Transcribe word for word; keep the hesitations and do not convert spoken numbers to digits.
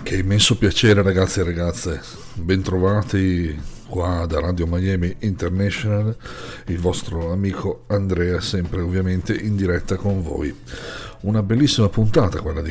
Che immenso piacere ragazzi e ragazze, bentrovati qua da Radio Miami International, il vostro amico Andrea, sempre ovviamente in diretta con voi. Una bellissima puntata quella di